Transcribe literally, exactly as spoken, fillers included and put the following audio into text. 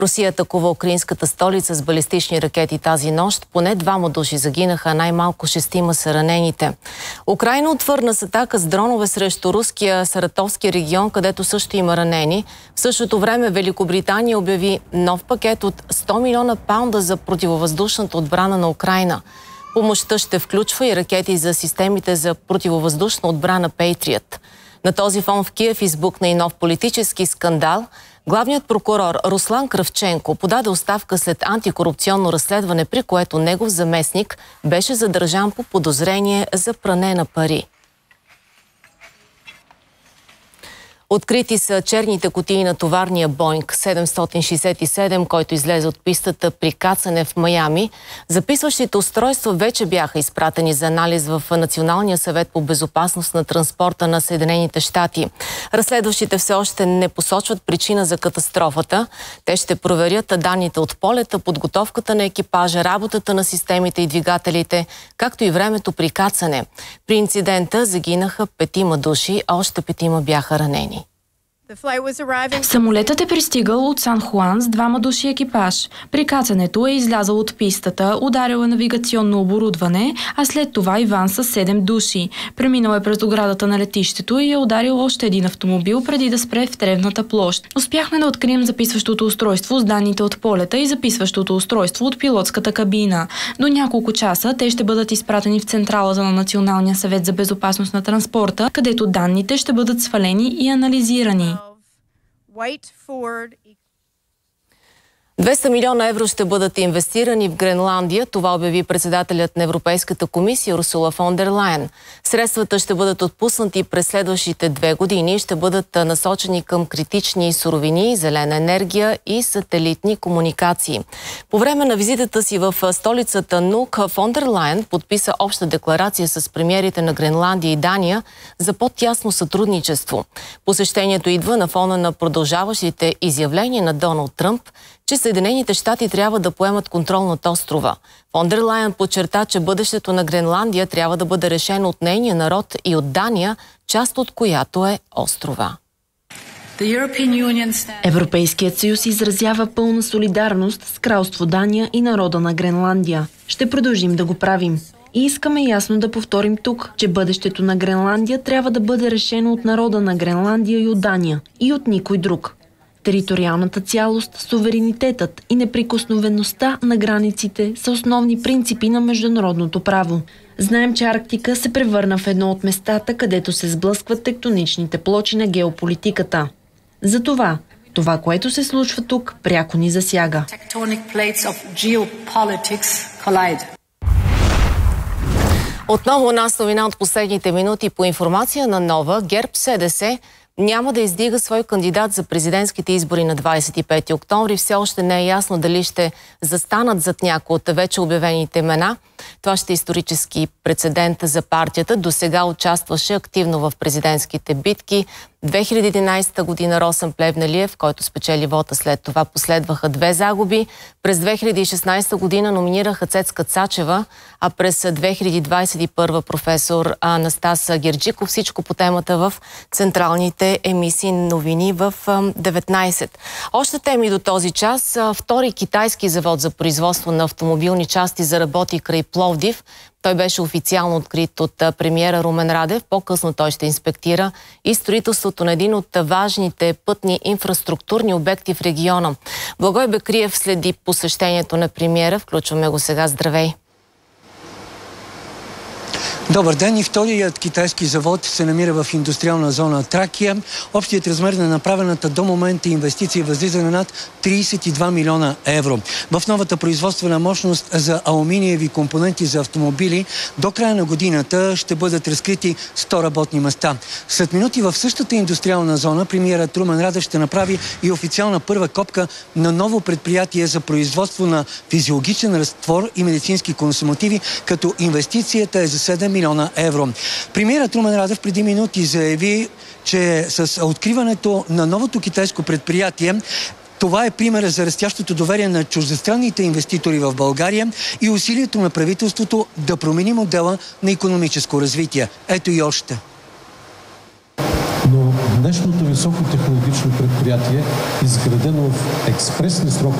Русия атакува украинската столица с балистични ракети тази нощ. Поне двама души загинаха, най-малко шестима са ранените. Украйна отвърна с атака с дронове срещу руския Саратовски регион, където също има ранени. В същото време Великобритания обяви нов пакет от сто милиона паунда за противовъздушната отбрана на Украйна. Помощта ще включва и ракети за системите за противовъздушна отбрана Patriot. На този фон в Киев избухна и нов политически скандал. Главният прокурор Руслан Кравченко подаде оставка след антикорупционно разследване, при което негов заместник беше задържан по подозрение за пране на пари. Открити са черните кутии на товарния Боинг седемстотин шейсет и седем, който излезе от пистата при кацане в Майами. Записващите устройства вече бяха изпратени за анализ в Националния съвет по безопасност на транспорта на Съединените щати. Разследващите все още не посочват причина за катастрофата. Те ще проверят данните от полета, подготовката на екипажа, работата на системите и двигателите, както и времето при кацане. При инцидента загинаха петима души, а още петима бяха ранени. Самолетът е пристигал от Сан Хуан с двама души екипаж. При кацането е излязъл от пистата, ударил е навигационно оборудване, а след това и ван с седем души. Преминал е през оградата на летището и е ударил още един автомобил преди да спре в тревната площ. Успяхме да открием записващото устройство с данните от полета и записващото устройство от пилотската кабина. До няколко часа те ще бъдат изпратени в централата на Националния съвет за безопасност на транспорта, където данните ще бъдат свалени и анализирани. двеста милиона евро ще бъдат инвестирани в Гренландия. Това обяви председателят на Европейската комисия Урсула фон дер Лайен. Средствата ще бъдат отпуснати през следващите две години и ще бъдат насочени към критични суровини, зелена енергия и сателитни комуникации. По време на визитата си в столицата Нук, фон дер Лайен подписа обща декларация с премиерите на Гренландия и Дания за по-тясно сътрудничество. Посещението идва на фона на продължаващите изявления на Доналд Тръмп, че Съединените щати трябва да поемат контрол над острова. Фон дер Лайен подчерта, че бъдещето на Гренландия трябва да бъде решено от нейния народ и от Дания, част от която е острова. Европейският съюз изразява пълна солидарност с кралство Дания и народа на Гренландия. Ще продължим да го правим. И искаме ясно да повторим тук, че бъдещето на Гренландия трябва да бъде решено от народа на Гренландия и от Дания, и от никой друг. Териториалната цялост, суверенитетът и неприкосновеността на границите са основни принципи на международното право. Знаем, че Арктика се превърна в едно от местата, където се сблъскват тектоничните плочи на геополитиката. Затова, това, което се случва тук, пряко ни засяга. Отново нас новина от последните минути. По информация на Нова, ГЕРБ-СДС няма да издига свой кандидат за президентските избори на двадесет и пети октомври. Все още не е ясно дали ще застанат зад някои от вече обявените имена. Това ще е исторически прецедент за партията. До сега участваше активно в президентските битки. две хиляди и единадесета година Росен Плевнелиев, който спечели вота, след това последваха две загуби. През две хиляди и шестнадесета година номинираха Цецка Цачева, а през две хиляди двадесет и първа професор Анастас Герджиков. Всичко по темата в централните емисии новини в деветнадесет. Още теми до този час. Втори китайски завод за производство на автомобилни части заработи край Пловдив. Той беше официално открит от премиера Румен Радев. По-късно той ще инспектира и строителството на един от важните пътни инфраструктурни обекти в региона. Благой Бекриев следи посещението на премиера. Включваме го сега. Здравей! Добър ден! И вторият китайски завод се намира в индустриална зона Тракия. Общият размер на направената до момента инвестиция възлиза на над тридесет и два милиона евро. В новата производствена мощност за алуминиеви компоненти за автомобили до края на годината ще бъдат разкрити сто работни места. След минути в същата индустриална зона премиерът Румен Радев ще направи и официална първа копка на ново предприятие за производство на физиологичен разтвор и медицински консумативи, като инвестицията е за седем милиона евро. Премиерът Румен Радев преди минути заяви, че с откриването на новото китайско предприятие това е пример за растящото доверие на чуждестранните инвеститори в България и усилието на правителството да промени модела на икономическо развитие. Ето и още. Но Днешното високотехнологично предприятие, изградено в експресни срокове,